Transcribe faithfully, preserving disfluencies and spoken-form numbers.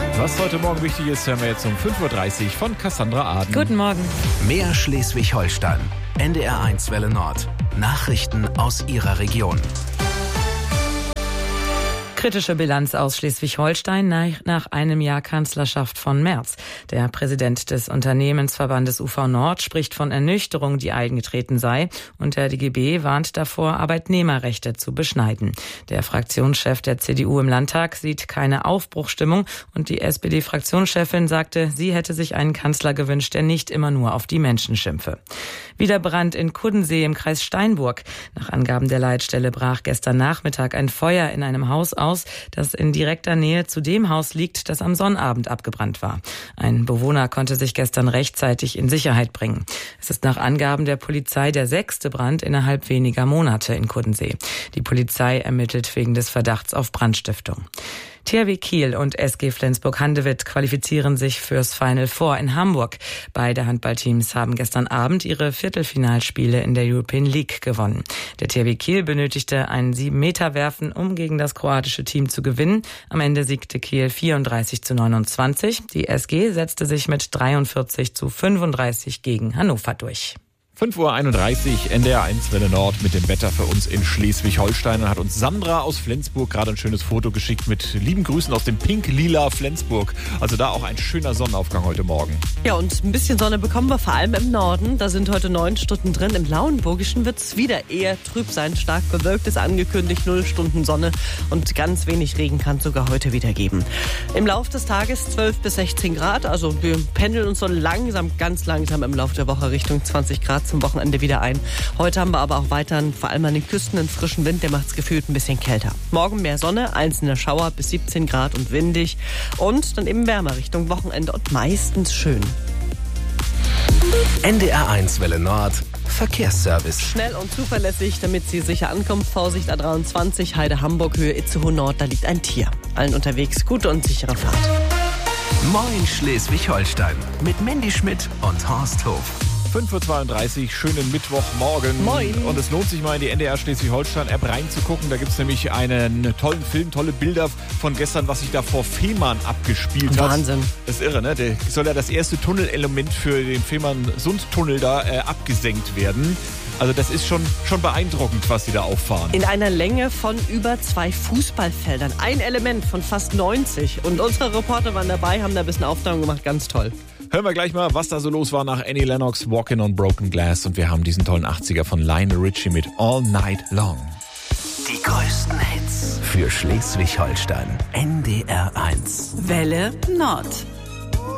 Was heute Morgen wichtig ist, hören wir jetzt um fünf Uhr dreißig von Cassandra Aden. Guten Morgen. Mehr Schleswig-Holstein. N D R eins Welle Nord. Nachrichten aus Ihrer Region. Kritische Bilanz aus Schleswig-Holstein nach, nach einem Jahr Kanzlerschaft von Merz. Der Präsident des Unternehmensverbandes U V Nord spricht von Ernüchterung, die eingetreten sei, und der D G B warnt davor, Arbeitnehmerrechte zu beschneiden. Der Fraktionschef der C D U im Landtag sieht keine Aufbruchstimmung und die S P D-Fraktionschefin sagte, sie hätte sich einen Kanzler gewünscht, der nicht immer nur auf die Menschen schimpfe. Wieder Brand in Kuddensee im Kreis Steinburg. Nach Angaben der Leitstelle brach gestern Nachmittag ein Feuer in einem Haus aus, das in direkter Nähe zu dem Haus liegt, das am Sonnabend abgebrannt war. Ein Bewohner konnte sich gestern rechtzeitig in Sicherheit bringen. Es ist nach Angaben der Polizei der sechste Brand innerhalb weniger Monate in Kuddensee. Die Polizei ermittelt wegen des Verdachts auf Brandstiftung. T H W Kiel und S G Flensburg-Handewitt qualifizieren sich fürs Final Four in Hamburg. Beide Handballteams haben gestern Abend ihre Viertelfinalspiele in der European League gewonnen. Der T H W Kiel benötigte einen sieben Meter Werfen, um gegen das kroatische Team zu gewinnen. Am Ende siegte Kiel vierunddreißig zu neunundzwanzig. Die S G setzte sich mit dreiundvierzig zu fünfunddreißig gegen Hannover durch. fünf Uhr einunddreißig, N D R eins Welle Nord mit dem Wetter für uns in Schleswig-Holstein. Und hat uns Sandra aus Flensburg gerade ein schönes Foto geschickt mit lieben Grüßen aus dem pink-lila Flensburg. Also da auch ein schöner Sonnenaufgang heute Morgen. Ja, und ein bisschen Sonne bekommen wir vor allem im Norden. Da sind heute neun Stunden drin. Im Lauenburgischen wird es wieder eher trüb sein. Stark bewölkt ist angekündigt, null Stunden Sonne und ganz wenig Regen kann es sogar heute wieder geben. Im Laufe des Tages zwölf bis sechzehn Grad. Also wir pendeln uns so langsam, ganz langsam im Laufe der Woche Richtung zwanzig Grad zum Wochenende wieder ein. Heute haben wir aber auch weiterhin vor allem an den Küsten einen frischen Wind, der macht es gefühlt ein bisschen kälter. Morgen mehr Sonne, einzelne Schauer bis siebzehn Grad und windig und dann eben wärmer Richtung Wochenende und meistens schön. N D R eins Welle Nord. Verkehrsservice. Schnell und zuverlässig, damit Sie sicher ankommen. Vorsicht A dreiundzwanzig, Heide Hamburg, Höhe Itzehoe Nord, da liegt ein Tier. Allen unterwegs gute und sichere Fahrt. Moin Schleswig-Holstein mit Mandy Schmidt und Horst Hof. fünf Uhr zweiunddreißig, schönen Mittwochmorgen. Moin. Und es lohnt sich mal in die N D R Schleswig-Holstein-App reinzugucken. Da gibt es nämlich einen tollen Film, tolle Bilder von gestern, was sich da vor Fehmarn abgespielt hat. Wahnsinn. Das ist irre, ne? Der soll ja das erste Tunnelelement für den Fehmarn-Sund-Tunnel da äh, abgesenkt werden. Also das ist schon, schon beeindruckend, was sie da auffahren. In einer Länge von über zwei Fußballfeldern. Ein Element von fast neunzig. Und unsere Reporter waren dabei, haben da ein bisschen Aufnahmen gemacht. Ganz toll. Hören wir gleich mal, was da so los war nach Annie Lennox, Walking on Broken Glass. Und wir haben diesen tollen achtziger von Lionel Richie mit All Night Long. Die größten Hits für Schleswig-Holstein. N D R eins. Welle Nord.